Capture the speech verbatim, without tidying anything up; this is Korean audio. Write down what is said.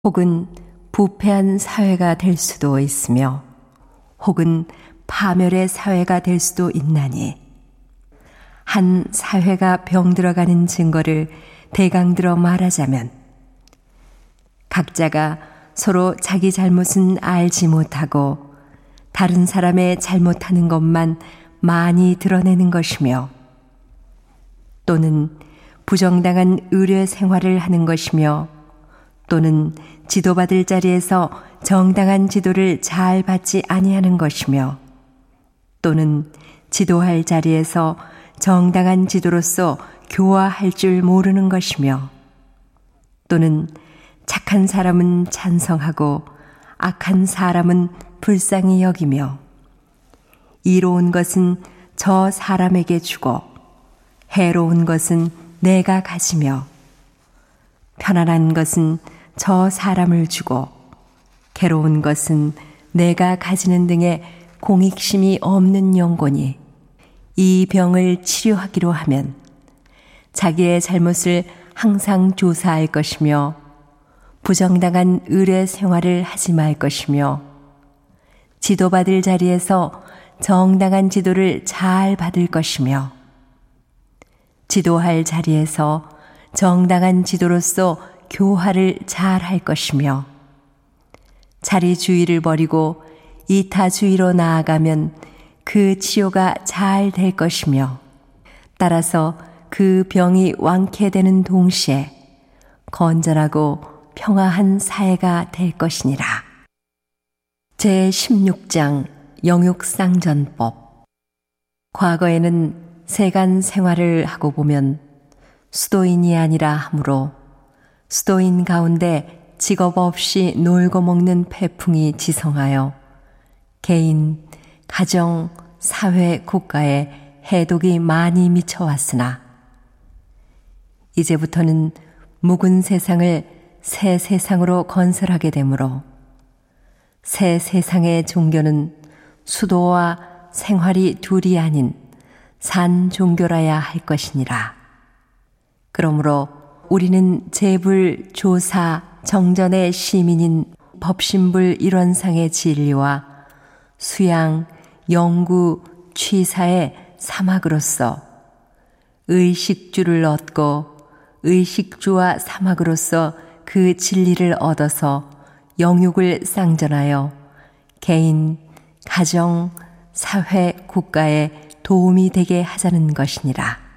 혹은 부패한 사회가 될 수도 있으며 혹은 파멸의 사회가 될 수도 있나니 한 사회가 병들어가는 증거를 대강들어 말하자면 각자가 서로 자기 잘못은 알지 못하고 다른 사람의 잘못하는 것만 많이 드러내는 것이며 또는 부정당한 의뢰 생활을 하는 것이며 또는 지도받을 자리에서 정당한 지도를 잘 받지 아니하는 것이며 또는 지도할 자리에서 정당한 지도로서 교화할 줄 모르는 것이며 또는 착한 사람은 찬성하고 악한 사람은 불쌍히 여기며 이로운 것은 저 사람에게 주고 해로운 것은 내가 가지며 편안한 것은 저 사람을 주고 괴로운 것은 내가 가지는 등의 공익심이 없는 영혼이 이 병을 치료하기로 하면 자기의 잘못을 항상 조사할 것이며 부정당한 의뢰 생활을 하지 말 것이며 지도받을 자리에서 정당한 지도를 잘 받을 것이며 지도할 자리에서 정당한 지도로서 교화를 잘 할 것이며 자리주의를 버리고 이타주의로 나아가면 그 치료가 잘 될 것이며 따라서 그 병이 완쾌되는 동시에 건전하고 평화한 사회가 될 것이니라. 제십육 장 영육상전법. 과거에는 세간 생활을 하고 보면 수도인이 아니라 하므로 수도인 가운데 직업 없이 놀고 먹는 패풍이 지성하여 개인, 가정, 사회, 국가에 해독이 많이 미쳐왔으나 이제부터는 묵은 세상을 새 세상으로 건설하게 되므로 새 세상의 종교는 수도와 생활이 둘이 아닌 산 종교라야 할 것이니라. 그러므로 우리는 재불, 조사, 정전의 시민인 법신불 일원상의 진리와 수양, 영구, 취사의 사막으로서 의식주를 얻고 의식주와 사막으로서 그 진리를 얻어서 영육을 쌍전하여 개인, 가정, 사회, 국가에 도움이 되게 하자는 것이니라.